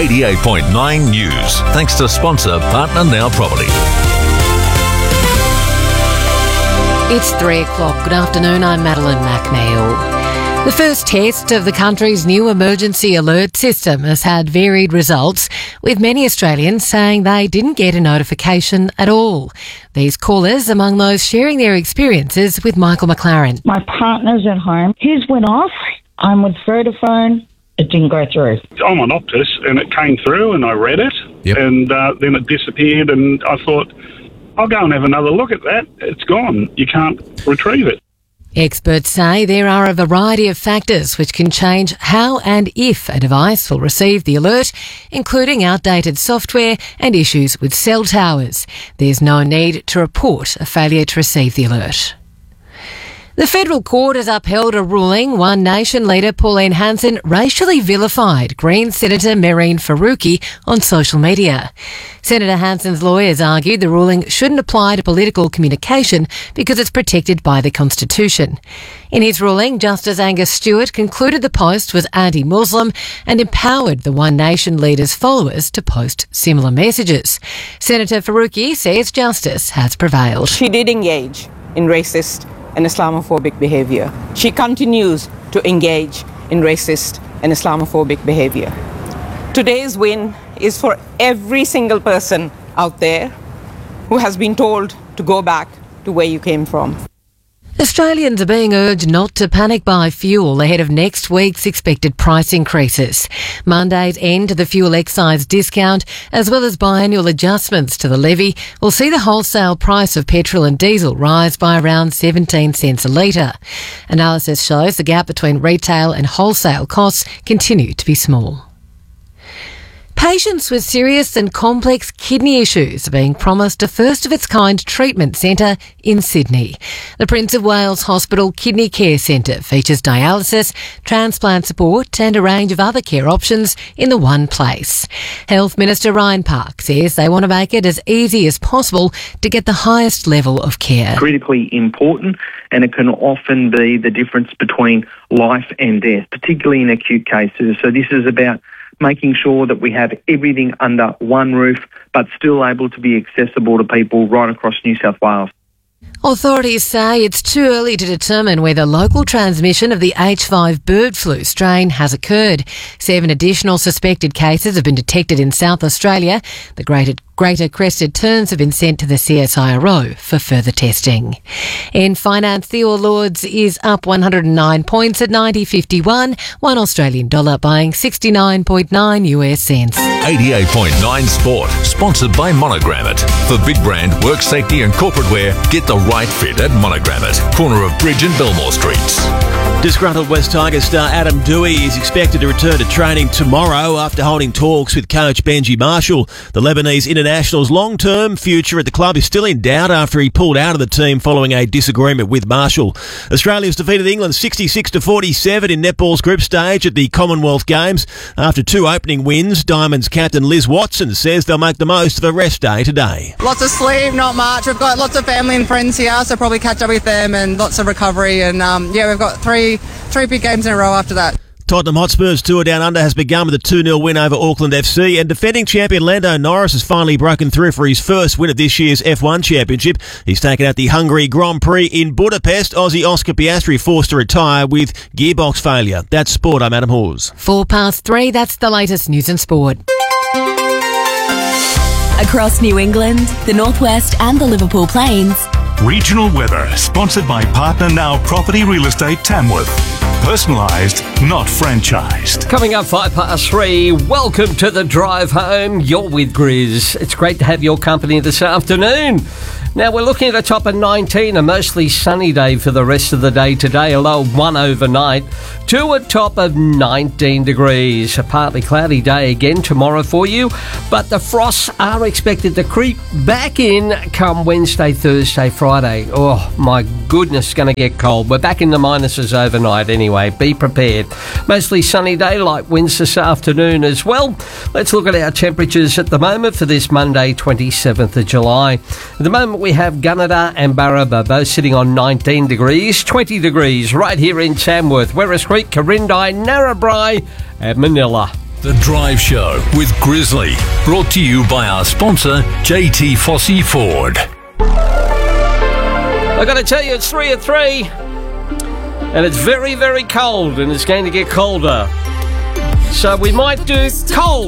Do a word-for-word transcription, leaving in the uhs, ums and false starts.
eighty-eight point nine News. Thanks to sponsor Partner Now Property. It's three o'clock. Good afternoon, I'm Madeline McNeil. The first test of the country's new emergency alert system has had varied results, with many Australians saying they didn't get a notification at all. These callers among those sharing their experiences with Michael McLaren. My partner's at home. His went off. I'm with Vodafone. It didn't go through. I'm on Optus and it came through and I read it. Yep. And uh, then it disappeared and I thought, I'll go and have another look at that. It's gone. You can't retrieve it. Experts say there are a variety of factors which can change how and if a device will receive the alert, including outdated software and issues with cell towers. There's no need to report a failure to receive the alert. The federal court has upheld a ruling One Nation leader Pauline Hanson racially vilified Greens Senator Mehreen Faruqi on social media. Senator Hanson's lawyers argued the ruling shouldn't apply to political communication because it's protected by the Constitution. In his ruling, Justice Angus Stewart concluded the post was anti-Muslim and empowered the One Nation leader's followers to post similar messages. Senator Faruqi says justice has prevailed. She did engage in racist and Islamophobic behaviour. She continues to engage in racist and Islamophobic behaviour. Today's win is for every single person out there who has been told to go back to where you came from. Australians are being urged not to panic buy fuel ahead of next week's expected price increases. Monday's end to the fuel excise discount, as well as biannual adjustments to the levy, will see the wholesale price of petrol and diesel rise by around seventeen cents a litre. Analysis shows the gap between retail and wholesale costs continue to be small. Patients with serious and complex kidney issues are being promised a first-of-its-kind treatment centre in Sydney. The Prince of Wales Hospital Kidney Care Centre features dialysis, transplant support and a range of other care options in the one place. Health Minister Ryan Park says they want to make it as easy as possible to get the highest level of care. Critically important, and it can often be the difference between life and death, particularly in acute cases. So this is about making sure that we have everything under one roof, but still able to be accessible to people right across New South Wales. Authorities say it's too early to determine whether local transmission of the H five bird flu strain has occurred. Seven additional suspected cases have been detected in South Australia. The greater, greater crested terns have been sent to the C S I R O for further testing. In finance, the All Ords is up one hundred nine points at ninety fifty-one, one Australian dollar buying sixty-nine point nine U S cents. eighty-eight point nine Sport, sponsored by Monogrammet. For big brand, work safety and corporate wear, get the right fit at Monogrammet, corner of Bridge and Belmore Streets. Disgruntled West Tigers star Adam Dewey is expected to return to training tomorrow after holding talks with coach Benji Marshall. The Lebanese international's long-term future at the club is still in doubt after he pulled out of the team following a disagreement with Marshall. Australia's defeated England sixty-six to forty-seven in netball's group stage at the Commonwealth Games. After two opening wins, Diamonds captain Liz Watson says they'll make the most of a rest day today. Lots of sleep, not much. We've got lots of family and friends here, so probably catch up with them, and lots of recovery. And um, yeah, we've got three three big games in a row after that. Tottenham Hotspur's tour down under has begun with a two nil win over Auckland F C, and defending champion Lando Norris has finally broken through for his first win of this year's F one Championship. He's taken out the Hungary Grand Prix in Budapest. Aussie Oscar Piastri forced to retire with gearbox failure. That's sport. I'm Adam Hawes. Four past three, that's the latest news and sport. Across New England, the Northwest and the Liverpool Plains. Regional weather, sponsored by Partner Now Property Real Estate Tamworth. Personalised, not franchised. Coming up five past three, welcome to the drive home. You're with Grizz. It's great to have your company this afternoon. Now, we're looking at a top of nineteen, a mostly sunny day for the rest of the day today, a low of one overnight, to a top of nineteen degrees. A partly cloudy day again tomorrow for you, but the frosts are expected to creep back in come Wednesday, Thursday, Friday. Oh, my goodness, going to get cold. We're back in the minuses overnight anyway. Be prepared. Mostly sunny day, light winds this afternoon as well. Let's look at our temperatures at the moment for this Monday, twenty-seventh of July. At the moment, we have Gunnedah and Barraba both sitting on nineteen degrees, twenty degrees right here in Tamworth, Werris Creek, Corindai, Narrabri and Manila. The Drive Show with Grizzly, brought to you by our sponsor, J T Fossey Ford. I got to tell you, it's three at three, and it's very, very cold, and it's going to get colder. So we might do cold.